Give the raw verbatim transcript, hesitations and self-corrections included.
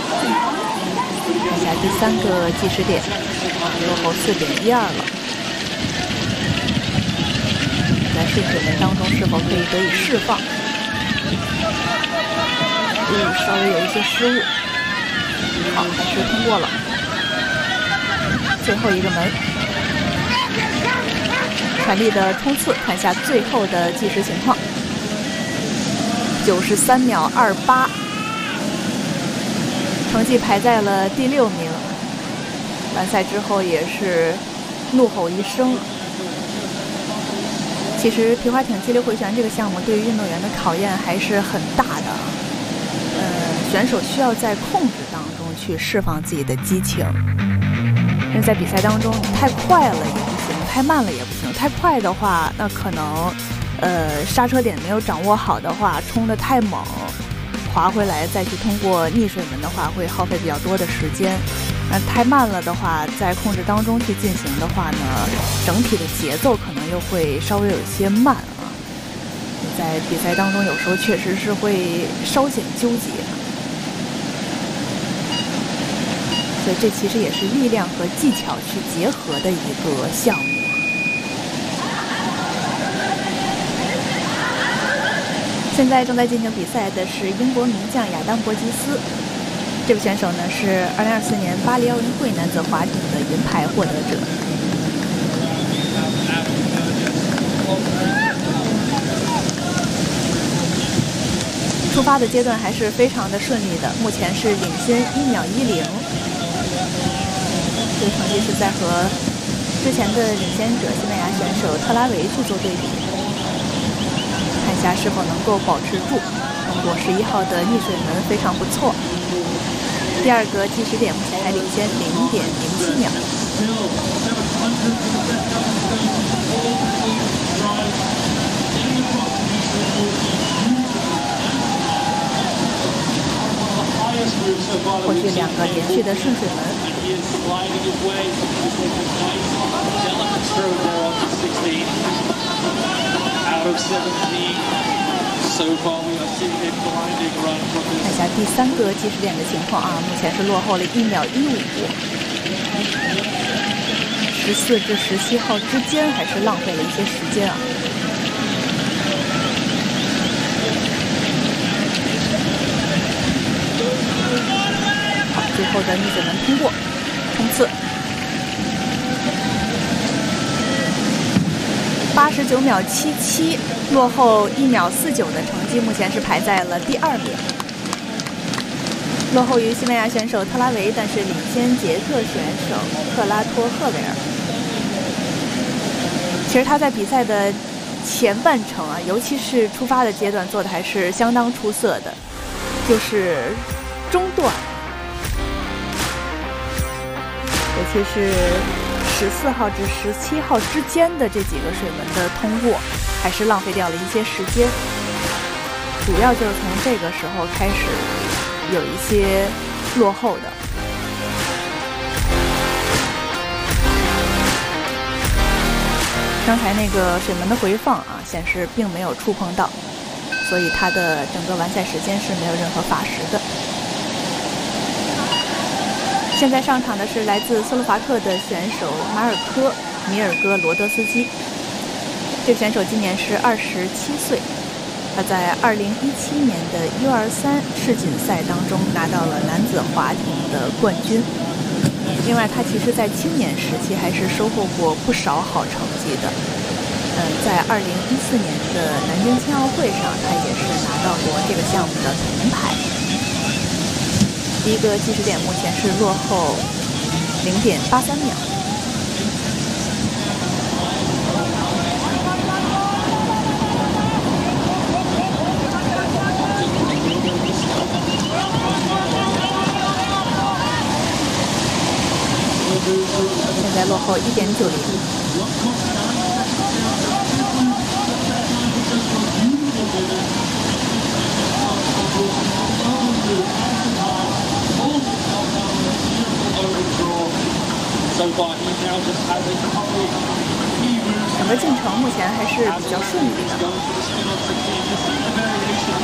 看一下第三个计时点，落后四点一二了。在顺水门当中是否可以得以释放？嗯，稍微有一些失误。好，还是通过了。最后一个门，全力的冲刺，看一下最后的计时情况。九十三秒二八，成绩排在了第六名。完赛之后也是怒吼一声。其实皮划艇激流回旋这个项目对于运动员的考验还是很大的。呃，选手需要在控制当中去释放自己的激情，因为在比赛当中太快了也不行，太慢了也不行。太快的话，那可能呃刹车点没有掌握好的话，冲得太猛，滑回来再去通过逆水门的话，会耗费比较多的时间。那太慢了的话，在控制当中去进行的话呢，整体的节奏可能又会稍微有一些慢啊。在比赛当中，有时候确实是会稍显纠结，所以这其实也是力量和技巧去结合的一个项目。现在正在进行比赛的是英国名将亚当·伯吉斯。这位选手呢是二零二四年巴黎奥运会男子划艇的银牌获得者。出发的阶段还是非常的顺利的，目前是领先一秒一零。这个成绩是在和之前的领先者西班牙选手特拉维去做对比，看一下是否能够保持住。通过十一号的逆水门非常不错。第二个计时点目前还领先零点零七秒。获取两个连续的顺水门。看一下第三个计时点的情况啊，目前是落后了一秒一五，十四至十七号之间还是浪费了一些时间啊。好，最后的逆水门通过，冲刺。八十九秒七七，落后一秒四九的成绩，目前是排在了第二名，落后于西班牙选手特拉维，但是领先捷克选手克拉托赫维尔。其实他在比赛的前半程啊，尤其是出发的阶段做的还是相当出色的，就是中段，尤其是十四号至十七号之间的这几个水门的通过，还是浪费掉了一些时间。主要就是从这个时候开始有一些落后的。刚才那个水门的回放啊，显示并没有触碰到，所以它的整个完赛时间是没有任何罚时的。现在上场的是来自斯洛伐克的选手马尔科·米尔戈罗德斯基。这个选手今年是二十七岁，他在二零一七年的 U 二三世锦赛当中拿到了男子划艇的冠军。另外，他其实在青年时期还是收获过不少好成绩的。嗯，在二零一四年的南京青奥会上，他也是拿到过这个项目的铜牌。第一个计时点目前是落后零点八三秒。现在落后一点九零。整个进程目前还是比较顺利的。